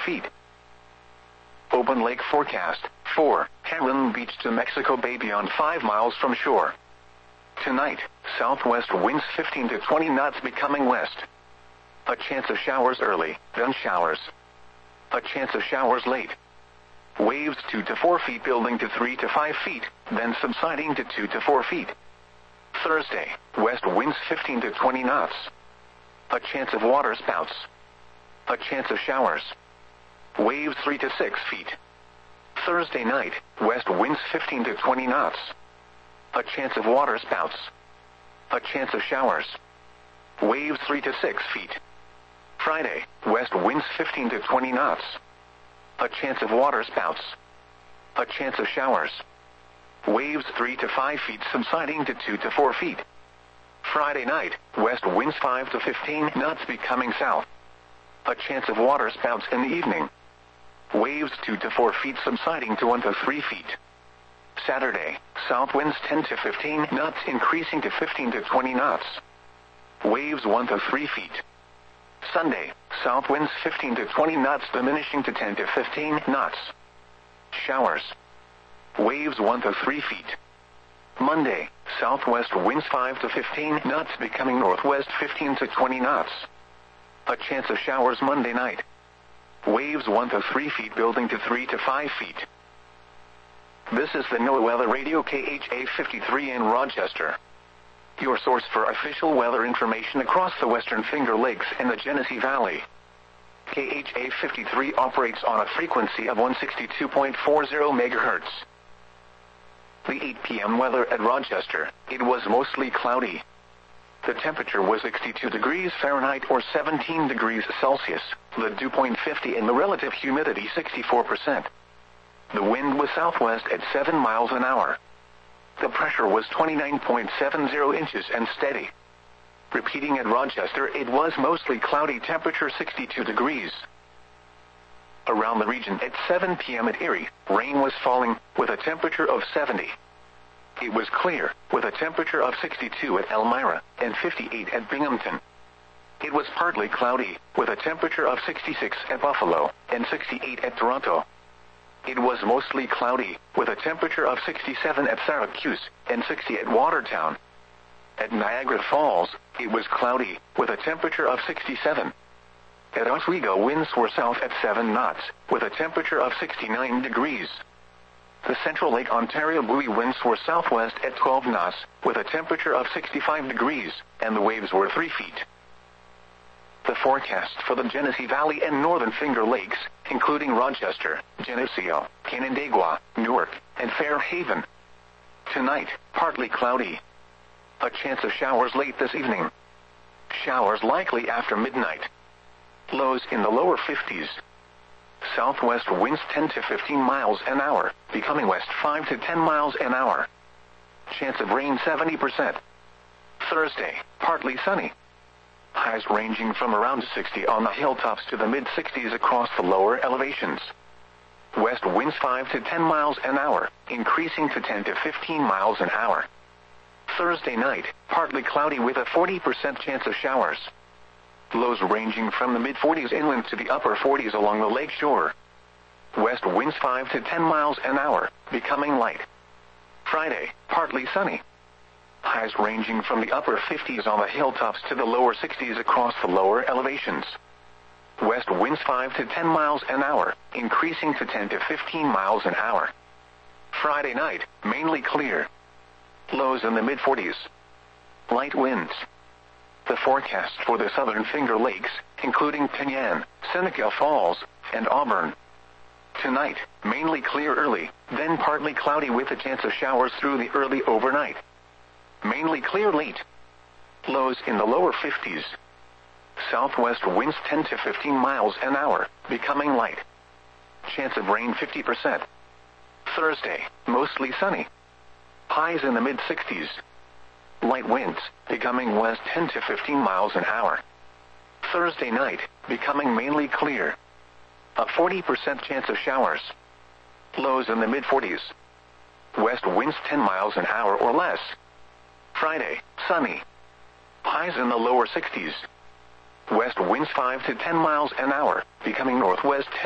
feet. Open lake forecast. 4. Heron Beach to Mexico Bay beyond 5 miles from shore. Tonight, southwest winds 15 to 20 knots becoming west. A chance of showers early, then showers. A chance of showers late. Waves 2 to 4 feet building to 3 to 5 feet, then subsiding to 2 to 4 feet. Thursday, west winds 15 to 20 knots. A chance of water spouts. A chance of showers. Waves 3 to 6 feet. Thursday night, west winds 15 to 20 knots. A chance of water spouts. A chance of showers. Waves 3 to 6 feet. Friday, west winds 15 to 20 knots. A chance of water spouts. A chance of showers. Waves 3 to 5 feet subsiding to 2 to 4 feet. Friday night, west winds 5 to 15 knots becoming south. A chance of water spouts in the evening. Waves 2 to 4 feet subsiding to 1 to 3 feet. Saturday, south winds 10 to 15 knots increasing to 15 to 20 knots. Waves 1 to 3 feet. Sunday, south winds 15 to 20 knots diminishing to 10 to 15 knots. Showers. Waves 1 to 3 feet. Monday, southwest winds 5 to 15 knots becoming northwest 15 to 20 knots. A chance of showers Monday night. Waves 1 to 3 feet building to 3 to 5 feet. This is the NOAA Weather Radio KHA 53 in Rochester. Your source for official weather information across the Western Finger Lakes and the Genesee Valley. KHA 53 operates on a frequency of 162.40 MHz. The 8 p.m. weather at Rochester, it was mostly cloudy. The temperature was 62 degrees Fahrenheit or 17 degrees Celsius, the dew point 50 and the relative humidity 64%. The wind was southwest at 7 miles an hour. The pressure was 29.70 inches and steady. Repeating at Rochester, it was mostly cloudy, temperature 62 degrees. Around the region at 7 p.m. at Erie, rain was falling, with a temperature of 70. It was clear, with a temperature of 62 at Elmira, and 58 at Binghamton. It was partly cloudy, with a temperature of 66 at Buffalo, and 68 at Toronto. It was mostly cloudy, with a temperature of 67 at Syracuse, and 60 at Watertown. At Niagara Falls, it was cloudy, with a temperature of 67. At Oswego, winds were south at 7 knots, with a temperature of 69 degrees. The Central Lake Ontario buoy winds were southwest at 12 knots, with a temperature of 65 degrees, and the waves were 3 feet. The forecast for the Genesee Valley and Northern Finger Lakes, including Rochester, Geneseo, Canandaigua, Newark, and Fairhaven. Tonight, partly cloudy. A chance of showers late this evening. Showers likely after midnight. Lows in the lower 50s. Southwest winds 10 to 15 miles an hour, becoming west 5 to 10 miles an hour. Chance of rain 70%. Thursday, partly sunny. Highs ranging from around 60 on the hilltops to the mid-60s across the lower elevations. West winds 5 to 10 miles an hour, increasing to 10 to 15 miles an hour. Thursday night, partly cloudy with a 40% chance of showers. Lows ranging from the mid-40s inland to the upper 40s along the lake shore. West winds 5 to 10 miles an hour, becoming light. Friday, partly sunny. Highs ranging from the upper 50s on the hilltops to the lower 60s across the lower elevations. West winds 5 to 10 miles an hour, increasing to 10 to 15 miles an hour. Friday night, mainly clear. Lows in the mid-40s. Light winds. The forecast for the Southern Finger Lakes, including Penyan, Seneca Falls, and Auburn. Tonight, mainly clear early, then partly cloudy with a chance of showers through the early overnight. Mainly clear late. Lows in the lower 50s. Southwest winds 10 to 15 miles an hour, becoming light. Chance of rain 50%. Thursday, mostly sunny. Highs in the mid-60s. Light winds, becoming west 10 to 15 miles an hour. Thursday night, becoming mainly clear. A 40% chance of showers. Lows in the mid-40s. West winds 10 miles an hour or less. Friday, sunny. Highs in the lower 60s. West winds 5 to 10 miles an hour, becoming northwest 10